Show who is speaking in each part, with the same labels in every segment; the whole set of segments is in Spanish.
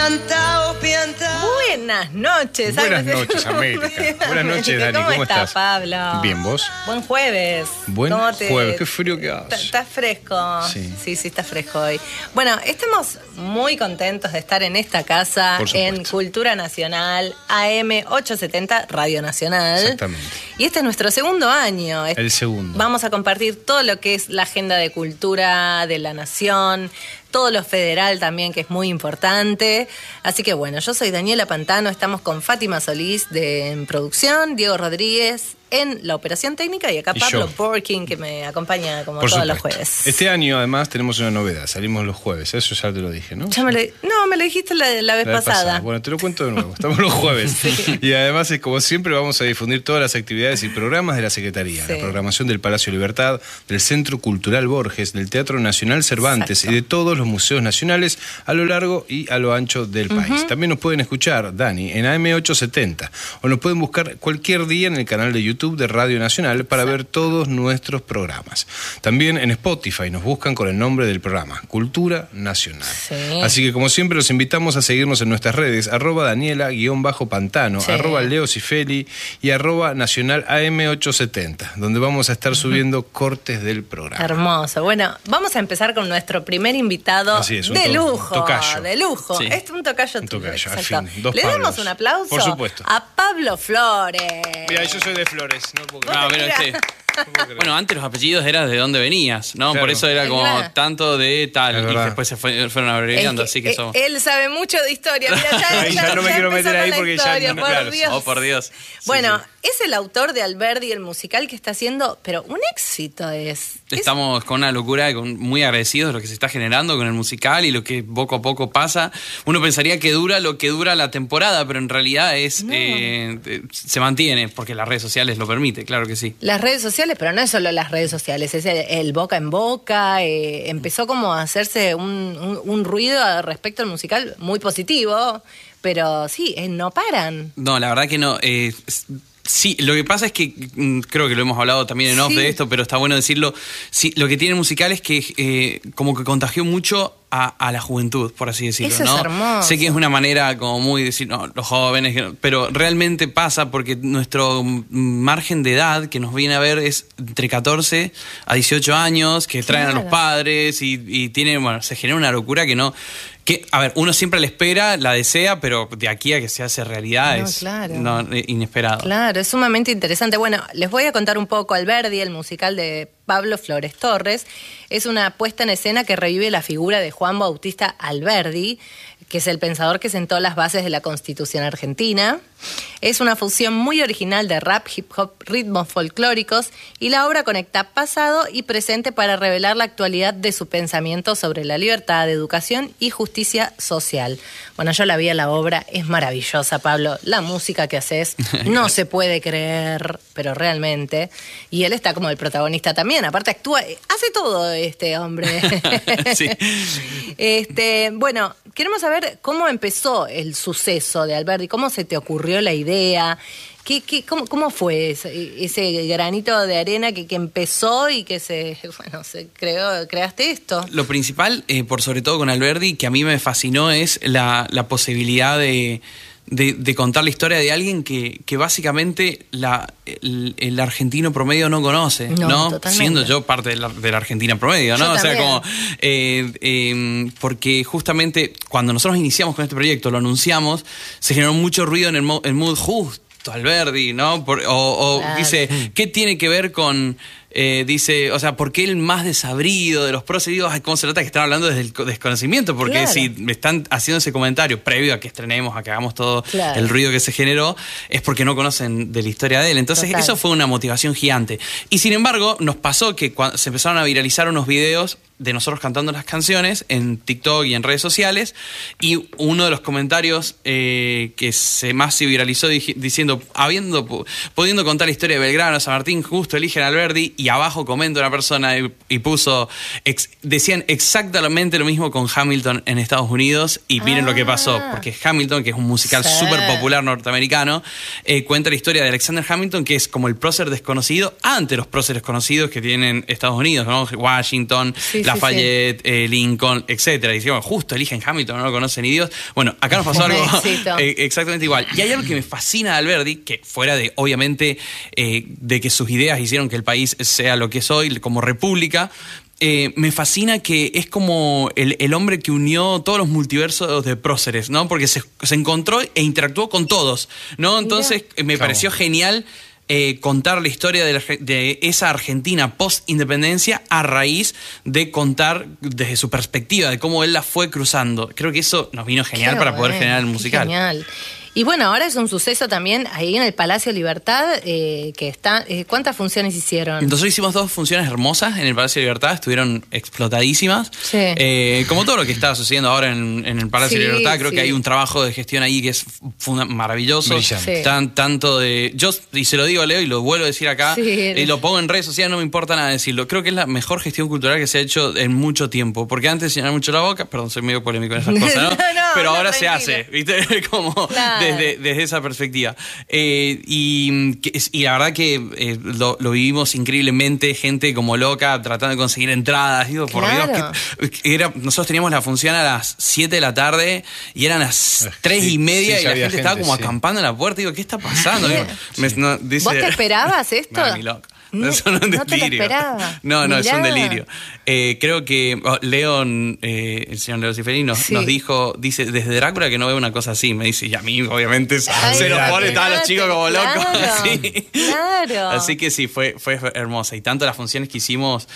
Speaker 1: piantao, piantao.
Speaker 2: Buenas noches.
Speaker 3: Buenas noches, América. Buenas noches, Dani. ¿Cómo estás?
Speaker 2: Pablo?
Speaker 3: Bien, ¿vos?
Speaker 2: Buen jueves.
Speaker 3: Buen jueves. Qué frío que hace.
Speaker 2: Estás fresco.
Speaker 3: Sí,
Speaker 2: está fresco hoy. Bueno, estamos muy contentos de estar en esta casa, en Cultura Nacional, AM 870, Radio Nacional.
Speaker 3: Exactamente.
Speaker 2: Y este es nuestro segundo año.
Speaker 3: El segundo.
Speaker 2: Vamos a compartir todo lo que es la agenda de cultura de la nación, todo lo federal también, que es muy importante. Así que bueno, yo soy Daniela Pantano, estamos con Fátima Solís en producción, Diego Rodríguez en la operación técnica y acá Pablo Borkin, que me acompaña como todos los jueves.
Speaker 3: Este año además tenemos una novedad, salimos los jueves, eso ya te lo dije, ¿no?
Speaker 2: Me lo dijiste la vez pasada.
Speaker 3: Bueno, te lo cuento de nuevo, estamos los jueves. Sí. Y además, como siempre, vamos a difundir todas las actividades y programas de la Secretaría, la programación del Palacio Libertad, del Centro Cultural Borges, del Teatro Nacional Cervantes y de todos los museos nacionales a lo largo y a lo ancho del país. También nos pueden escuchar, Dani, en AM 870 o nos pueden buscar cualquier día en el canal de YouTube de Radio Nacional para ver todos nuestros programas. También en Spotify nos buscan con el nombre del programa, Cultura Nacional. Sí. Así que como siempre los invitamos a seguirnos en nuestras redes, @Daniela_Pantano, @LeoCifeli y @Nacional AM870, donde vamos a estar subiendo cortes del programa.
Speaker 2: Hermoso. Bueno, vamos a empezar con nuestro primer invitado de lujo.
Speaker 3: Tocayo.
Speaker 2: De lujo.
Speaker 3: Sí.
Speaker 2: Es un tocayo.
Speaker 3: Un tocayo, al
Speaker 2: exacto.
Speaker 3: fin.
Speaker 2: ¿Le damos un aplauso?
Speaker 3: Por supuesto.
Speaker 2: A Pablo Flores.
Speaker 3: Mira, yo soy de Flores.
Speaker 4: Bueno, antes los apellidos eran de dónde venías, ¿no? Claro. Por eso era como tanto de tal, y después se fueron abreviando, así que eso.
Speaker 2: Él sabe mucho de historia. Mira,
Speaker 3: ya no me quiero meter ahí porque
Speaker 2: historia,
Speaker 3: ya no,
Speaker 2: por Dios.
Speaker 4: Oh, por Dios.
Speaker 2: Bueno, es el autor de Alberdi, el musical que está haciendo, pero un éxito es.
Speaker 4: Estamos con una locura, muy agradecidos de lo que se está generando con el musical y lo que poco a poco pasa. Uno pensaría que dura lo que dura la temporada, pero en realidad se mantiene, porque las redes sociales lo permiten, claro que sí.
Speaker 2: Las redes sociales, pero no es solo las redes sociales, es el boca en boca. Empezó como a hacerse un ruido respecto al musical muy positivo, pero sí, no paran.
Speaker 4: No, la verdad que no. Sí, lo que pasa es que creo que lo hemos hablado también en off de esto, pero está bueno decirlo. Sí, lo que tiene el musical es que como que contagió mucho a la juventud, por así decirlo.
Speaker 2: Eso
Speaker 4: ¿no?
Speaker 2: Es hermoso.
Speaker 4: Sé que es una manera como muy decir, no, los jóvenes, pero realmente pasa porque nuestro margen de edad que nos viene a ver es entre 14 a 18 años, que traen a los padres y tienen, bueno, se genera una locura que no... a ver, uno siempre la espera, la desea, pero de aquí a que se hace realidad es inesperado.
Speaker 2: Claro, es sumamente interesante. Bueno, les voy a contar un poco. Alberdi, el musical de Pablo Flores Torres, es una puesta en escena que revive la figura de Juan Bautista Alberdi, que es el pensador que sentó las bases de la Constitución argentina. Es una fusión muy original de rap, hip hop, ritmos folclóricos, y la obra conecta pasado y presente para revelar la actualidad de su pensamiento sobre la libertad, educación y justicia social. Bueno, yo la vi en la obra, es maravillosa, Pablo. La música que haces no se puede creer, pero realmente. Y él está como el protagonista también, aparte actúa, hace todo este hombre.
Speaker 4: Sí.
Speaker 2: Bueno, queremos saber cómo empezó el suceso de Alberdi, cómo se te ocurrió la idea, cómo fue ese granito de arena que empezó y que se creaste esto.
Speaker 4: Lo principal, por sobre todo con Alberdi, que a mí me fascinó es la posibilidad de contar la historia de alguien que básicamente el argentino promedio no conoce, ¿no? Siendo yo parte de la Argentina promedio, ¿no?
Speaker 2: Yo
Speaker 4: o sea,
Speaker 2: también.
Speaker 4: como porque justamente cuando nosotros iniciamos con este proyecto, lo anunciamos, se generó mucho ruido en el mood justo Alberdi, ¿no? Claro. Dice, ¿qué tiene que ver con dice, o sea, ¿por qué el más desabrido de los pros? Y digo, ¿cómo se trata que están hablando desde el desconocimiento? Porque si me están haciendo ese comentario previo a que estrenemos, a que hagamos todo el ruido que se generó, es porque no conocen de la historia de él. Entonces, eso fue una motivación gigante. Y sin embargo, nos pasó que cuando se empezaron a viralizar unos videos de nosotros cantando las canciones en TikTok y en redes sociales, y uno de los comentarios que más se viralizó diciendo, pudiendo contar la historia de Belgrano, San Martín, justo eligen a Alberdi, y abajo comenta una persona y puso, decían exactamente lo mismo con Hamilton en Estados Unidos, y miren lo que pasó, porque Hamilton, que es un musical súper popular norteamericano, cuenta la historia de Alexander Hamilton, que es como el prócer desconocido ante los próceres conocidos que tienen Estados Unidos, ¿no? Washington, Lafayette, Lincoln, etcétera. Y decían, justo eligen Hamilton, no lo conocen ni Dios. Bueno, acá nos pasó algo exactamente igual. Y hay algo que me fascina de Alberdi, que fuera de, obviamente, de que sus ideas hicieron que el país sea lo que es hoy, como república, me fascina que es como el hombre que unió todos los multiversos de próceres, ¿no? Porque se encontró e interactuó con todos, ¿no? Entonces me pareció genial contar la historia de esa Argentina post-independencia a raíz de contar desde su perspectiva, de cómo él la fue cruzando. Creo que eso nos vino genial para poder generar el musical.
Speaker 2: Genial. Y bueno, ahora es un suceso también ahí en el Palacio Libertad, que está... ¿cuántas funciones hicieron?
Speaker 4: Entonces hicimos 2 funciones hermosas en el Palacio Libertad, estuvieron explotadísimas. Sí. Como todo lo que está sucediendo ahora en el Palacio Libertad, creo que hay un trabajo de gestión ahí que es maravilloso. Sí. Tanto de... Yo, y se lo digo a Leo y lo vuelvo a decir acá, y lo pongo en redes sociales, no me importa nada decirlo. Creo que es la mejor gestión cultural que se ha hecho en mucho tiempo. Porque antes se llenaba mucho la boca, perdón, soy medio polémico en esas cosas, ¿no? Pero ahora se hace, ¿viste? Como... Claro. Desde esa perspectiva. Y la verdad que lo vivimos increíblemente, gente como loca tratando de conseguir entradas. Digo, por Dios, nosotros teníamos la función a las 7 de la tarde y eran las 3:30 y la gente estaba como acampando en la puerta. Digo, ¿qué está pasando? Digo,
Speaker 2: ¿Vos te esperabas esto?
Speaker 4: No, ni loco. Eso no es un delirio. No, es un delirio. Creo que el señor Leo Ciferini nos dice desde Drácula que no ve una cosa así. Me dice, y a mí obviamente se nos pone todos los chicos como locos. Claro. Así que sí, fue hermosa. Y tanto las funciones que hicimos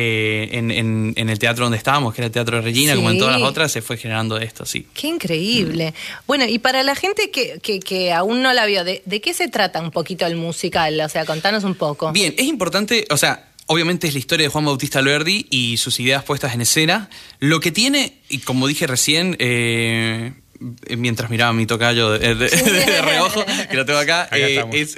Speaker 4: en el teatro donde estábamos, que era el Teatro de Regina, como en todas las otras, se fue generando esto, sí.
Speaker 2: Qué increíble. Bueno, y para la gente que aún no la vio, ¿de qué se trata un poquito el musical? O sea, contanos un poco.
Speaker 4: Bien, es importante, o sea, obviamente es la historia de Juan Bautista Alberdi y sus ideas puestas en escena. Lo que tiene, y como dije recién, mientras miraba mi tocayo de reojo, que lo tengo acá, es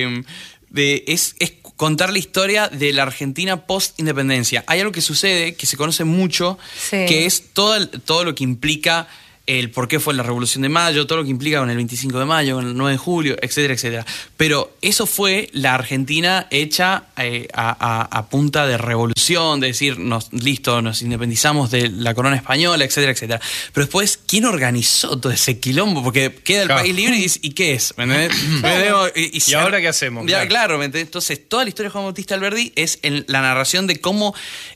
Speaker 4: contar la historia de la Argentina post-independencia. Hay algo que sucede, que se conoce mucho, que es todo lo que implica el por qué fue la Revolución de Mayo, todo lo que implica con el 25 de mayo, con el 9 de julio, etcétera, etcétera. Pero eso fue la Argentina hecha a punta de revolución, de decir, nos independizamos de la corona española, etcétera, etcétera. Pero después, ¿quién organizó todo ese quilombo? Porque queda el país libre y ¿qué es? ¿Me entendés?
Speaker 3: ¿Y ahora qué hacemos?
Speaker 4: Claro, ¿me entendés? Entonces, toda la historia de Juan Bautista Alberdi es en la narración de cómo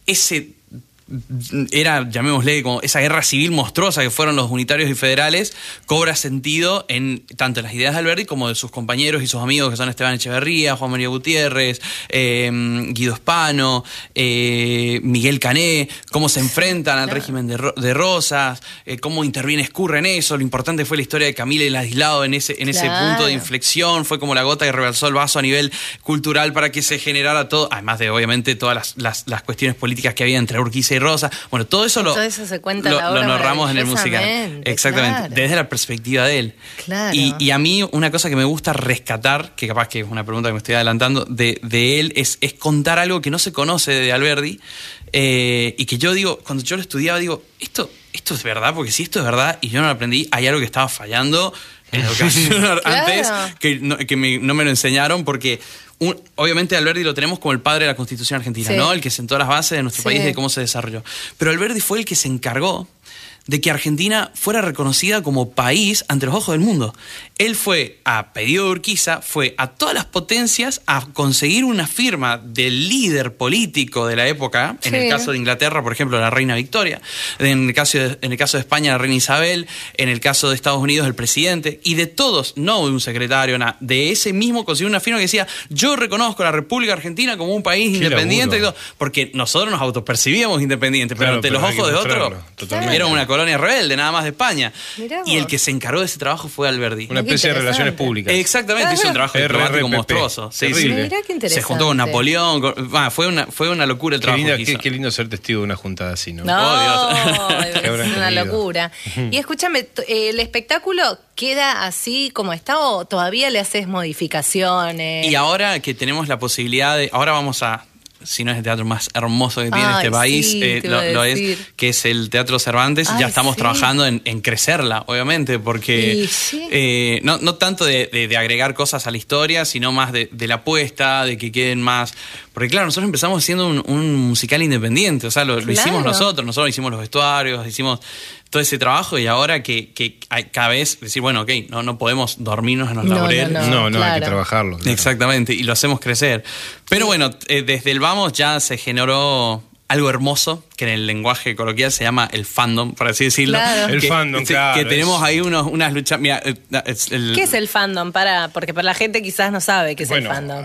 Speaker 4: era, llamémosle, como esa guerra civil monstruosa que fueron los unitarios y federales, cobra sentido en tanto en las ideas de Alberdi como de sus compañeros y sus amigos, que son Esteban Echeverría, Juan María Gutiérrez, Guido Hispano, Miguel Cané, cómo se enfrentan al régimen de Rosas, cómo interviene Ezcurra en eso. Lo importante fue la historia de Camila y Ladislao en ese punto de inflexión. Fue como la gota que rebalsó el vaso a nivel cultural para que se generara todo, además de obviamente todas las cuestiones políticas que había entre Urquiza y Rosa. Bueno, todo eso
Speaker 2: se cuenta
Speaker 4: lo narramos en el musical. Exactamente, desde la perspectiva de él. Claro. Y a mí una cosa que me gusta rescatar, que capaz que es una pregunta que me estoy adelantando, de él es contar algo que no se conoce de Alberdi, y que yo digo, cuando yo lo estudiaba, digo, esto es verdad, porque si esto es verdad y yo no lo aprendí, hay algo que estaba fallando en la educación antes, que no me lo enseñaron, porque obviamente Alberdi lo tenemos como el padre de la Constitución argentina, ¿no? El que sentó las bases de nuestro país, de cómo se desarrolló. Pero Alberdi fue el que se encargó de que Argentina fuera reconocida como país ante los ojos del mundo. Él fue, a pedido de Urquiza, fue a todas las potencias a conseguir una firma del líder político de la época, en el caso de Inglaterra, por ejemplo, la reina Victoria, en el caso de España, la reina Isabel, en el caso de Estados Unidos, el presidente, y de todos, no de un secretario, nada, de ese mismo consiguió una firma que decía, yo reconozco a la República Argentina como un país independiente, y todo, porque nosotros nos autopercibíamos independientes, pero ante los ojos de otros, era una colonia rebelde, nada más de España. Y el que se encargó de ese trabajo fue Alberdi.
Speaker 3: Una especie de relaciones públicas.
Speaker 4: Exactamente, hizo un trabajo diplomático monstruoso.
Speaker 2: Mirá qué interesante.
Speaker 4: Se juntó con Napoleón. Fue una locura el trabajo que hizo.
Speaker 3: Qué lindo ser testigo de una juntada así, ¿no?
Speaker 2: Es una locura. Y escúchame, ¿el espectáculo queda así como está o todavía le haces modificaciones?
Speaker 4: Y ahora que tenemos la posibilidad de... Ahora vamos a si no es el teatro más hermoso que tiene
Speaker 2: Ay,
Speaker 4: este país,
Speaker 2: sí, te iba a
Speaker 4: lo es,
Speaker 2: decir.
Speaker 4: que es el Teatro Cervantes.
Speaker 2: Ay,
Speaker 4: ya estamos
Speaker 2: sí.
Speaker 4: trabajando en crecerla, obviamente, porque
Speaker 2: Y sí.
Speaker 4: no tanto de agregar cosas a la historia, sino más de la apuesta, de que queden más... Porque claro, nosotros empezamos haciendo un musical independiente, o sea, lo hicimos nosotros hicimos los vestuarios, hicimos todo ese trabajo, y ahora que hay cada vez decir, bueno, ok, no podemos dormirnos en los laureles.
Speaker 3: No, hay
Speaker 2: claro.
Speaker 3: que trabajarlo. Claro.
Speaker 4: Exactamente, y lo hacemos crecer. Pero bueno, desde el Vamos ya se generó algo hermoso, que en el lenguaje coloquial se llama el fandom, por así decirlo.
Speaker 2: Claro.
Speaker 3: El fandom, claro.
Speaker 4: Que tenemos ahí unas luchas... Mira,
Speaker 2: ¿Qué es el fandom? Porque para la gente quizás no sabe qué es el fandom.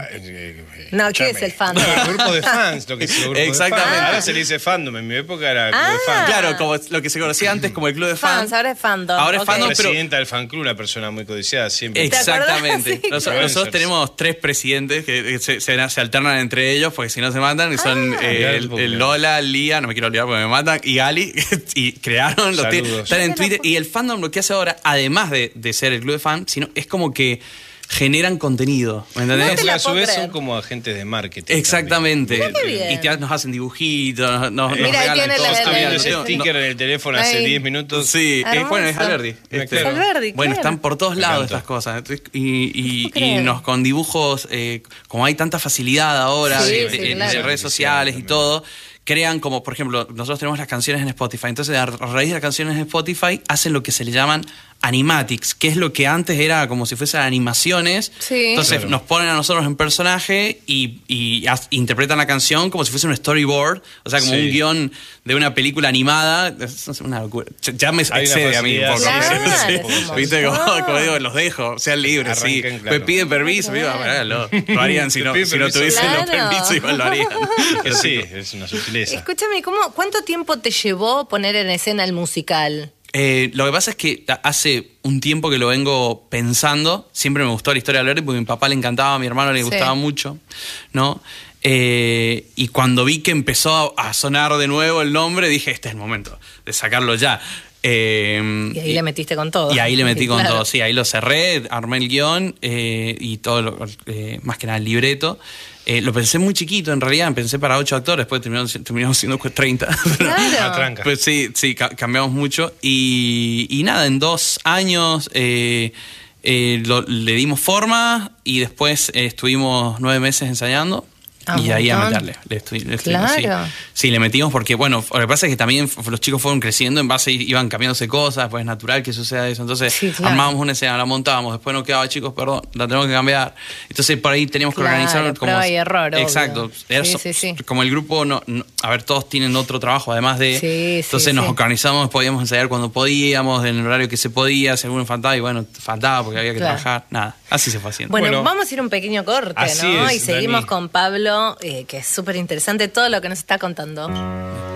Speaker 2: No, ¿qué es el fandom?
Speaker 3: El grupo de fans, lo que es el grupo
Speaker 4: Exactamente.
Speaker 3: de fans. Ahora se le dice fandom, en mi época era el club de fans.
Speaker 4: Claro, como lo que se conocía antes como el club de fans.
Speaker 2: Ahora es fandom.
Speaker 4: Ahora es
Speaker 2: ok.
Speaker 4: fandom,
Speaker 3: La
Speaker 4: pero...
Speaker 3: presidenta del fan club, una persona muy codiciada siempre.
Speaker 2: ¿Te acordás?
Speaker 4: Exactamente.
Speaker 2: Sí.
Speaker 4: Nosotros tenemos 3 presidentes que se alternan entre ellos, porque si no se matan, y son el Lola, Lía, no me quiero olvidar porque me matan, y Gali, y crearon, están en Twitter. Y el fandom lo que hace ahora, además de ser el club de fans, sino es como que generan contenido, ¿me entendés?
Speaker 2: No te la
Speaker 3: A su
Speaker 2: puedo
Speaker 3: vez
Speaker 2: creer.
Speaker 3: son como agentes de marketing.
Speaker 4: Exactamente.
Speaker 2: Mirá qué bien.
Speaker 4: Y nos hacen dibujitos, nos
Speaker 2: Mira, ahí
Speaker 4: regalan
Speaker 2: tiene
Speaker 4: cosas.
Speaker 2: la-
Speaker 3: Están viendo
Speaker 2: la-
Speaker 3: ese
Speaker 4: No,
Speaker 3: sticker en el teléfono hace
Speaker 2: Ay.
Speaker 3: 10 minutos.
Speaker 4: Sí, bueno, es
Speaker 2: Hermoso.
Speaker 4: Alberdi.
Speaker 3: Es
Speaker 2: Alberdi,
Speaker 4: Bueno,
Speaker 2: claro.
Speaker 4: están por todos
Speaker 3: Me
Speaker 4: lados
Speaker 3: encantó.
Speaker 4: estas cosas. Entonces,
Speaker 2: puedo
Speaker 4: y
Speaker 2: creer.
Speaker 4: nos con dibujos, como hay tanta facilidad ahora
Speaker 2: Sí,
Speaker 4: de
Speaker 2: sí,
Speaker 4: en
Speaker 2: claro.
Speaker 4: redes sociales y todo, crean como, por ejemplo, nosotros tenemos las canciones en Spotify. Entonces, a raíz de las canciones en Spotify, hacen lo que se le llaman animatics, que es lo que antes era como si fuesen animaciones.
Speaker 2: Sí.
Speaker 4: Entonces
Speaker 3: Claro.
Speaker 4: nos ponen a nosotros en personaje y interpretan la canción como si fuese un storyboard, o sea, como
Speaker 3: Sí.
Speaker 4: un guión de una película animada. Es una locura. Ya me
Speaker 3: Hay una
Speaker 4: excede a mí un
Speaker 3: facilidad,
Speaker 4: poco.
Speaker 2: Claro,
Speaker 3: sí,
Speaker 2: es un
Speaker 4: ¿Viste?
Speaker 2: montón.
Speaker 4: Como digo, los dejo, sean libres, sí.
Speaker 3: Arranquen, claro.
Speaker 4: Me piden permiso, digo, lo harían si no tuviesen los
Speaker 2: Claro.
Speaker 4: permisos, igual lo harían.
Speaker 3: Pero sí, es una sutileza.
Speaker 2: Escúchame, ¿cuánto tiempo te llevó poner en escena el musical?
Speaker 4: Lo que pasa es que hace un tiempo que lo vengo pensando. Siempre me gustó la historia de Alberti porque a mi papá le encantaba, a mi hermano le
Speaker 2: Sí.
Speaker 4: gustaba mucho, ¿no? Y cuando vi que empezó a sonar de nuevo el nombre, dije, este es el momento de sacarlo ya.
Speaker 2: Y ahí le metiste con todo.
Speaker 4: Y ahí le metí con
Speaker 2: Claro.
Speaker 4: todo, sí, ahí lo cerré, armé el guión y todo, más que nada el libreto. Lo pensé muy chiquito, en realidad, pensé para 8 actores, después terminamos siendo 30.
Speaker 2: Claro.
Speaker 3: Una tranca.
Speaker 4: Pues sí, cambiamos mucho. Y nada, en 2 años le dimos forma y después estuvimos 9 meses ensayando.
Speaker 2: Ah,
Speaker 4: Y ahí a
Speaker 2: montón.
Speaker 4: meterle.
Speaker 2: Claro.
Speaker 4: Sí, le metimos porque, bueno, lo que pasa es que también los chicos fueron creciendo en base, iban cambiándose cosas, pues es natural que suceda eso. Entonces,
Speaker 2: Sí, claro.
Speaker 4: armábamos una escena, la montábamos, después nos quedaba, chicos, perdón, la tenemos que cambiar. Entonces, por ahí teníamos que
Speaker 2: Claro,
Speaker 4: organizar como...
Speaker 2: prueba y error, obvio.
Speaker 4: Exacto.
Speaker 2: Sí.
Speaker 4: Como el grupo, a ver, todos tienen otro trabajo, además de...
Speaker 2: Sí,
Speaker 4: entonces nos
Speaker 2: sí.
Speaker 4: organizamos, podíamos ensayar cuando podíamos, en el horario que se podía, si alguno faltaba, y bueno, faltaba porque había que
Speaker 2: Claro.
Speaker 4: trabajar. Nada, así se fue haciendo.
Speaker 2: Bueno,
Speaker 3: Bueno,
Speaker 2: vamos a ir a un pequeño corte,
Speaker 3: así
Speaker 2: ¿no?
Speaker 3: es,
Speaker 2: Y seguimos
Speaker 3: Dani.
Speaker 2: con Pablo, que es súper interesante todo lo que nos está contando.